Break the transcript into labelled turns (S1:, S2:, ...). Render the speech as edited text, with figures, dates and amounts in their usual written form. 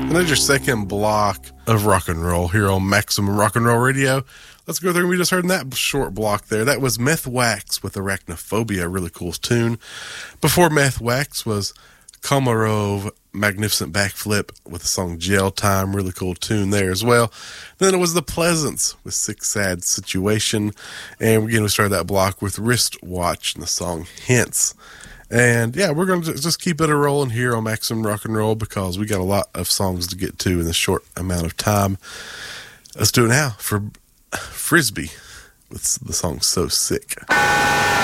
S1: And there's your second block of rock and roll here on Maximum Rock and Roll Radio. Let's go through. We just heard in that short block there. That was Meth Wax with Arachnophobia, a really cool tune. Before Meth Wax was Komarov, Magnificent Backflip with the song Jail Time, really cool tune there as well. Then it was The Pleasants with Sick Sad Situation. And again, we started that block with Wristwatch and the song Hints. And yeah, we're going to just keep it a rolling here on Maximum Rock and Roll because we got a lot of songs to get to in this short amount of time. Let's do it now for Frisbee with the song So Sick.